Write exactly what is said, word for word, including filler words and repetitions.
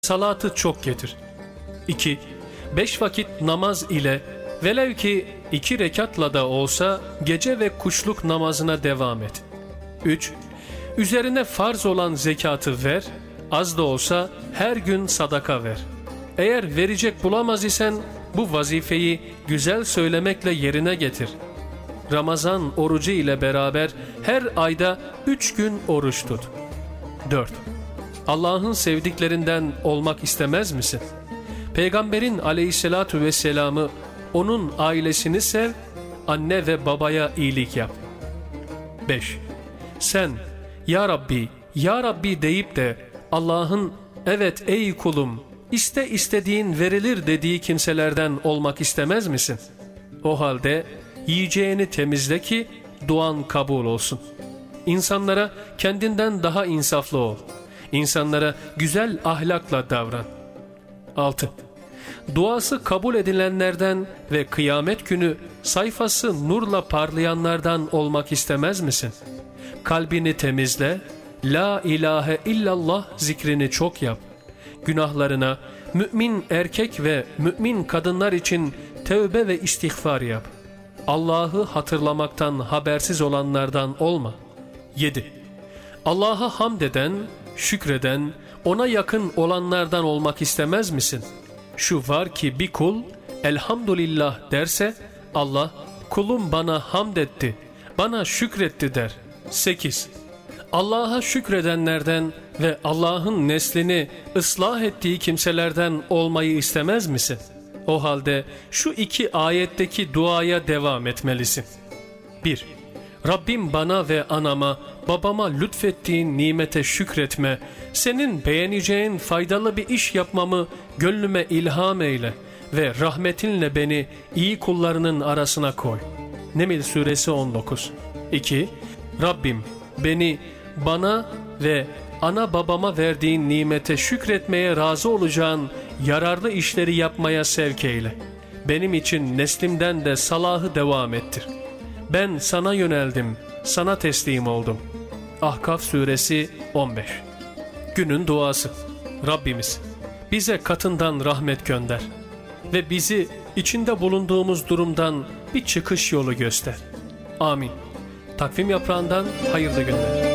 salatı çok getir. iki. Beş vakit namaz ile velev ki iki rekatla da olsa gece ve kuşluk namazına devam et. üç. Üzerine farz olan zekatı ver, az da olsa her gün sadaka ver. Eğer verecek bulamaz isen bu vazifeyi güzel söylemekle yerine getir. Ramazan orucu ile beraber her ayda üç gün oruç tut. dört. Allah'ın sevdiklerinden olmak istemez misin? Peygamberin aleyhissalatu vesselam'ı, onun ailesini sev, anne ve babaya iyilik yap. beş. Sen Ya Rabbi, Ya Rabbi deyip de Allah'ın evet ey kulum, iste istediğin verilir dediği kimselerden olmak istemez misin? O halde yiyeceğini temizle ki duan kabul olsun. İnsanlara kendinden daha insaflı ol. İnsanlara güzel ahlakla davran. altı. Duası kabul edilenlerden ve kıyamet günü sayfası nurla parlayanlardan olmak istemez misin? Kalbini temizle, La ilahe illallah zikrini çok yap. Günahlarına mümin erkek ve mümin kadınlar için tövbe ve istiğfar yap. Allah'ı hatırlamaktan habersiz olanlardan olma. yedi. Allah'a hamd eden, şükreden, ona yakın olanlardan olmak istemez misin? Şu var ki bir kul elhamdülillah derse Allah kulum bana hamd etti, bana şükretti der. sekiz. Allah'a şükredenlerden ve Allah'ın neslini ıslah ettiği kimselerden olmayı istemez misin? O halde şu iki ayetteki duaya devam etmelisin. bir. Rabbim bana ve anama, babama lütfettiğin nimete şükretme, senin beğeneceğin faydalı bir iş yapmamı gönlüme ilham eyle ve rahmetinle beni iyi kullarının arasına koy. Neml suresi on dokuz. iki. Rabbim beni bana ve ana babama verdiğin nimete şükretmeye razı olacağın yararlı işleri yapmaya sevk eyle. Benim için neslimden de salahı devam ettir. Ben sana yöneldim, sana teslim oldum. Ahkaf suresi on beş. Günün duası. Rabbimiz bize katından rahmet gönder ve bizi içinde bulunduğumuz durumdan bir çıkış yolu göster. Amin. Takvim yaprağından hayırlı günler.